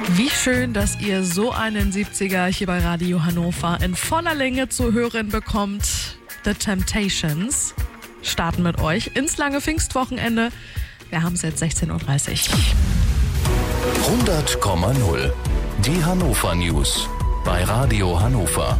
Wie schön, dass ihr so einen 70er hier bei Radio Hannover in voller Länge zu hören bekommt. The Temptations starten mit euch ins lange Pfingstwochenende. Wir haben es jetzt 16:30 Uhr. 100,0. Die Hannover News bei Radio Hannover.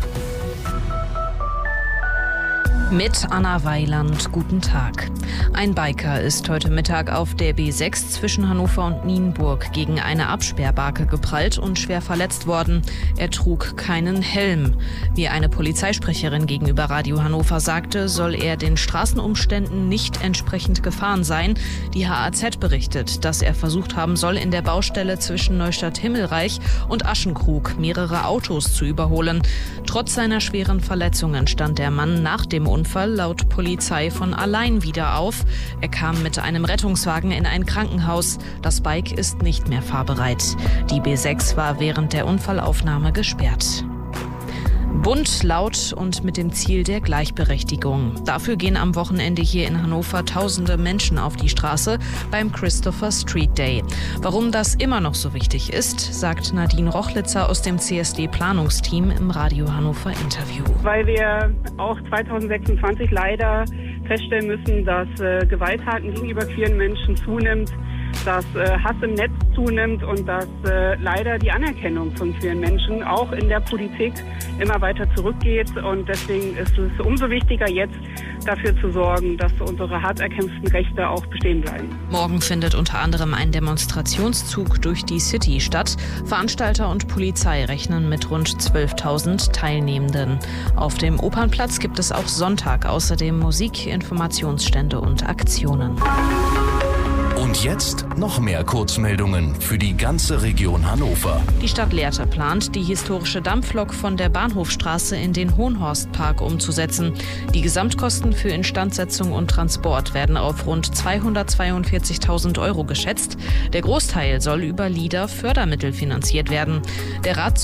Mit Anna Weiland, guten Tag. Ein Biker ist heute Mittag auf der B6 zwischen Hannover und Nienburg gegen eine Absperrbarke geprallt und schwer verletzt worden. Er trug keinen Helm. Wie eine Polizeisprecherin gegenüber Radio Hannover sagte, soll er den Straßenumständen nicht entsprechend gefahren sein. Die HAZ berichtet, dass er versucht haben soll, in der Baustelle zwischen Neustadt-Himmelreich und Aschenkrug mehrere Autos zu überholen. Trotz seiner schweren Verletzungen stand der Mann nach dem Unfall laut Polizei von allein wieder auf. Er kam mit einem Rettungswagen in ein Krankenhaus. Das Bike ist nicht mehr fahrbereit. Die B6 war während der Unfallaufnahme gesperrt. Bunt, laut und mit dem Ziel der Gleichberechtigung. Dafür gehen am Wochenende hier in Hannover tausende Menschen auf die Straße beim Christopher Street Day. Warum das immer noch so wichtig ist, sagt Nadine Rochlitzer aus dem CSD-Planungsteam im Radio Hannover Interview. Weil wir auch 2026 leider feststellen müssen, dass Gewalttaten gegenüber queeren Menschen zunimmt, dass Hass im Netz zunimmt und dass leider die Anerkennung von queeren Menschen auch in der Politik immer weiter zurückgeht. Und deswegen ist es umso wichtiger, jetzt dafür zu sorgen, dass unsere hart erkämpften Rechte auch bestehen bleiben. Morgen findet unter anderem ein Demonstrationszug durch die City statt. Veranstalter und Polizei rechnen mit rund 12.000 Teilnehmenden. Auf dem Opernplatz gibt es auch Sonntag außerdem Musik, Informationsstände und Aktionen. Und jetzt noch mehr Kurzmeldungen für die ganze Region Hannover. Die Stadt Lehrte plant, die historische Dampflok von der Bahnhofstraße in den Hohenhorstpark umzusetzen. Die Gesamtkosten für Instandsetzung und Transport werden auf rund 242.000 € geschätzt. Der Großteil soll über LIDA Fördermittel finanziert werden. Der Rat